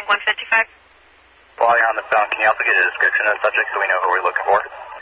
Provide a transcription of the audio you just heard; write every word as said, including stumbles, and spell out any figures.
one fifty-five. While you're on the phone, can you also get a description of the subject so we know who we're looking for?